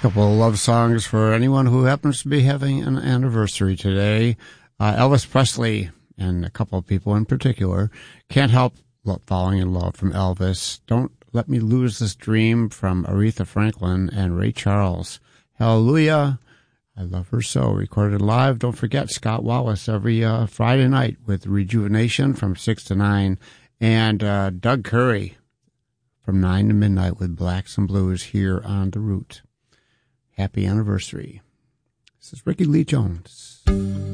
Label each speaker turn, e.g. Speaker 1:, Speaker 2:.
Speaker 1: Couple of love songs for anyone who happens to be having an anniversary today. Elvis Presley, and a couple of people in particular, Can't Help Falling in Love from Elvis. Don't Let Me Lose This Dream from Aretha Franklin and Ray Charles. Hallelujah, I Love Her So, recorded live. Don't forget Scott Wallace every Friday night with Rejuvenation from 6 to 9. And Doug Curry from 9 to midnight with Blacks and Blues here on The Root. Happy anniversary. This is Ricky Lee Jones.